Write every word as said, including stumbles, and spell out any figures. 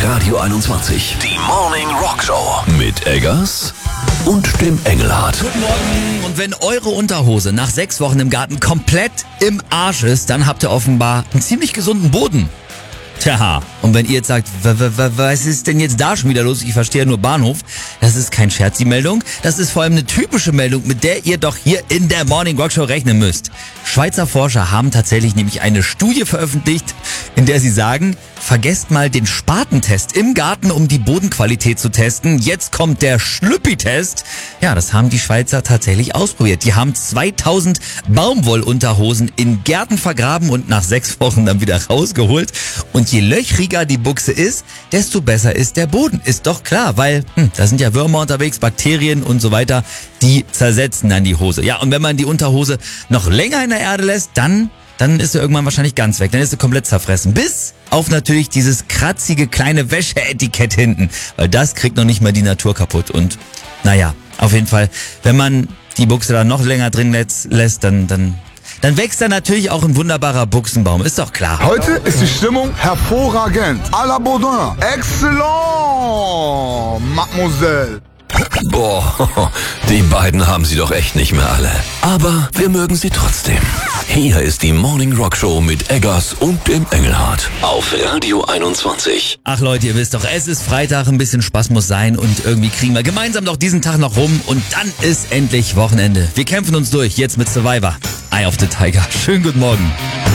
Radio einundzwanzig. Die Morning Rock Show mit Eggers und dem Engelhardt. Guten Morgen. Und wenn eure Unterhose nach sechs Wochen im Garten komplett im Arsch ist, dann habt ihr offenbar einen ziemlich gesunden Boden. Tja, und wenn ihr jetzt sagt, was ist denn jetzt da schon wieder los? Ich verstehe nur Bahnhof. Das ist kein Scherz, die Meldung. Das ist vor allem eine typische Meldung, mit der ihr doch hier in der Morning Rock Show rechnen müsst. Schweizer Forscher haben tatsächlich nämlich eine Studie veröffentlicht, in der sie sagen, vergesst mal den Spatentest im Garten, um die Bodenqualität zu testen. Jetzt kommt der Schlüppi-Test. Ja, das haben die Schweizer tatsächlich ausprobiert. Die haben zweitausend Baumwollunterhosen in Gärten vergraben und nach sechs Wochen dann wieder rausgeholt. Und je löchriger die Buchse ist, desto besser ist der Boden. Ist doch klar, weil hm, da sind ja Würmer unterwegs, Bakterien und so weiter, die zersetzen dann die Hose. Ja, und wenn man die Unterhose noch länger in der Erde lässt, dann dann ist sie irgendwann wahrscheinlich ganz weg. Dann ist sie komplett zerfressen. Bis auf natürlich dieses kratzige kleine Wäscheetikett hinten. Weil das kriegt noch nicht mal die Natur kaputt. Und naja, auf jeden Fall, wenn man die Buchse da noch länger drin lässt, dann, dann, dann wächst da natürlich auch ein wunderbarer Buchsenbaum. Ist doch klar. Heute ist die Stimmung hervorragend. À la Baudin. Excellent, Mademoiselle. Boah, die beiden haben sie doch echt nicht mehr alle. Aber wir mögen sie trotzdem. Hier ist die Morning Rock Show mit Eggers und dem Engelhardt. Auf Radio einundzwanzig. Ach Leute, ihr wisst doch, es ist Freitag, ein bisschen Spaß muss sein und irgendwie kriegen wir gemeinsam doch diesen Tag noch rum und dann ist endlich Wochenende. Wir kämpfen uns durch, jetzt mit Survivor. Eye of the Tiger. Schönen guten Morgen.